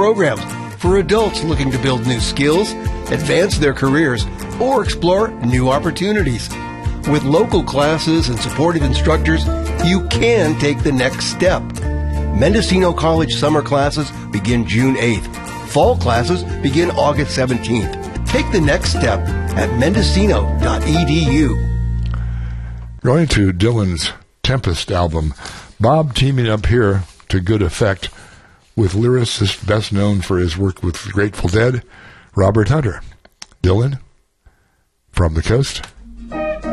programs for adults looking to build new skills, advance their careers, or explore new opportunities. With local classes and supportive instructors, you can take the next step. Mendocino College summer classes begin June 8th. Fall classes begin August 17th. Take the next step at mendocino.edu. Going to Dylan's Tempest album, Bob teaming up here to good effect with lyricist best known for his work with Grateful Dead, Robert Hunter. Dylan, from the coast.